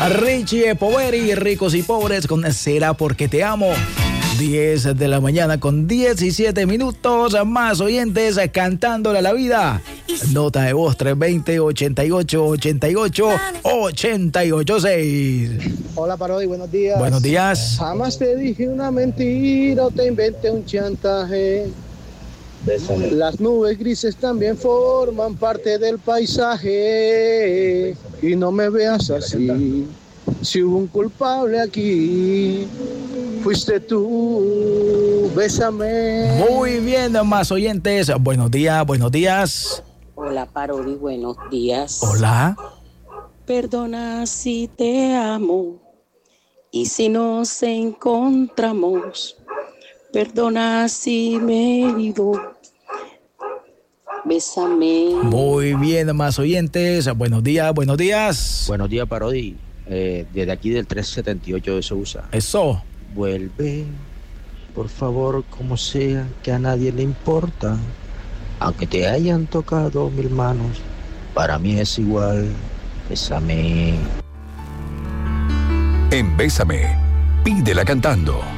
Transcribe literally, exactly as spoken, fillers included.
Richie Poveri, Ricos y Pobres con Será Porque Te Amo. diez de la mañana con diecisiete minutos. Más oyentes cantándole a la vida. Nota de voz tres dos cero, ochenta y ocho, ochenta y ocho, ochenta y ocho seis. Hola Parodi, buenos días. Buenos días. Jamás te dije una mentira o te inventé un chantaje. Las nubes grises también forman parte del paisaje. Y no me veas así. Si hubo un culpable aquí, fuiste tú, bésame. Muy bien, más oyentes. Buenos días, buenos días. Hola Parodi, buenos días. Hola. Perdona si te amo y si nos encontramos. Perdona si me he ido. Bésame. Muy bien, más oyentes. Buenos días, buenos días. Buenos días, Parodi. Eh, desde aquí del trescientos setenta y ocho de Sousa. Eso. Vuelve, por favor, como sea, que a nadie le importa. Aunque te hayan tocado mil manos, para mí es igual. Bésame. En Bésame, pídela cantando.